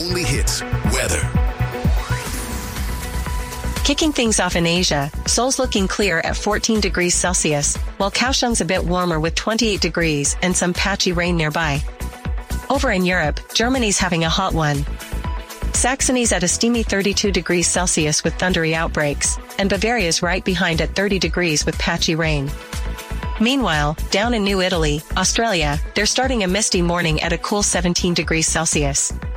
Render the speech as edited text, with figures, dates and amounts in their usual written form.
only hits, weather. Kicking things off in Asia, Seoul's looking clear at 14 degrees Celsius, while Kaohsiung's a bit warmer with 28 degrees and some patchy rain nearby. Over in Europe, Germany's having a hot one. Saxony's at a steamy 32 degrees Celsius with thundery outbreaks, and Bavaria's right behind at 30 degrees with patchy rain. Meanwhile, down in New Italy, Australia, they're starting a misty morning at a cool 17 degrees Celsius.